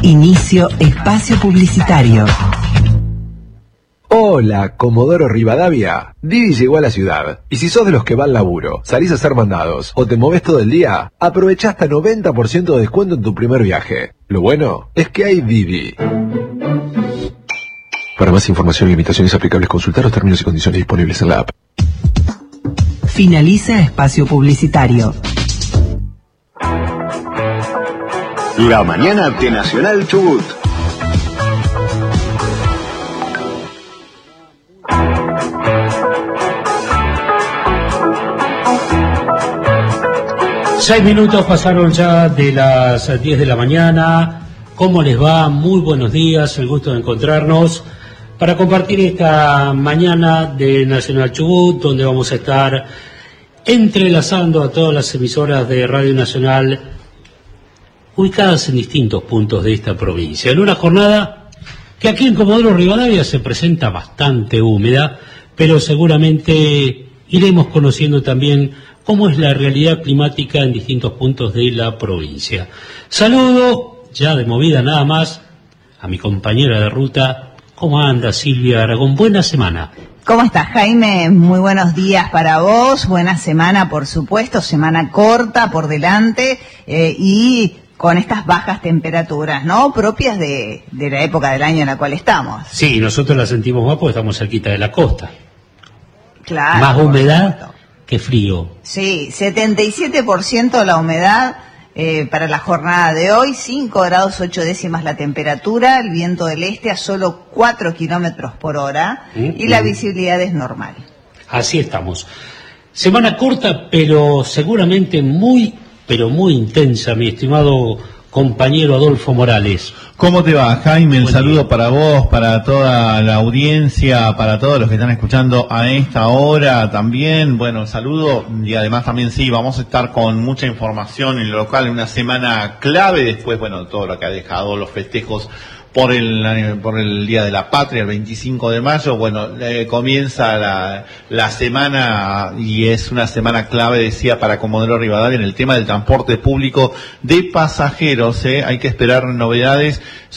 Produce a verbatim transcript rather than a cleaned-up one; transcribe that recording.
Inicio espacio publicitario. Hola, Comodoro Rivadavia. Didi llegó a la ciudad. Y si sos de los que va al laburo, salís a hacer mandados o te movés todo el día, aprovechá hasta noventa por ciento de descuento en tu primer viaje. Lo bueno es que hay Didi. Para más información y limitaciones aplicables, consultar los términos y condiciones disponibles en la app. Finaliza espacio publicitario. La mañana de Nacional Chubut. Seis minutos pasaron ya de las diez de la mañana. ¿Cómo les va? Muy buenos días, el gusto de encontrarnos para compartir esta mañana de Nacional Chubut, donde vamos a estar entrelazando a todas las emisoras de Radio Nacional ubicadas en distintos puntos de esta provincia, en una jornada que aquí en Comodoro Rivadavia se presenta bastante húmeda, pero seguramente iremos conociendo también cómo es la realidad climática en distintos puntos de la provincia. Saludo, ya de movida nada más, a mi compañera de ruta. ¿Cómo anda, Silvia Aragón? Buena semana. ¿Cómo estás, Jaime? Muy buenos días para vos, buena semana, por supuesto, semana corta por delante eh, y con estas bajas temperaturas, ¿no? Propias de, de la época del año en la cual estamos. Sí, nosotros la sentimos más porque estamos cerquita de la costa. Claro. Más humedad que frío. Sí, setenta y siete por ciento la humedad eh, para la jornada de hoy, cinco grados ocho décimas la temperatura, el viento del este a solo cuatro kilómetros por hora mm, y la mm. visibilidad es normal. Así estamos. Semana corta, pero seguramente muy, pero muy intensa, mi estimado compañero Adolfo Morales. ¿Cómo te va, Jaime? El Buen saludo día. para vos, para toda la audiencia, para todos los que están escuchando a esta hora también. Bueno, el saludo y además también sí, vamos a estar con mucha información en lo local, en una semana clave, después, bueno, todo lo que ha dejado los festejos por el por el Día de la Patria, el veinticinco de mayo, bueno, eh, comienza la, la semana y es una semana clave, decía, para Comodoro Rivadavia en el tema del transporte público de pasajeros, ¿eh? Hay que esperar novedades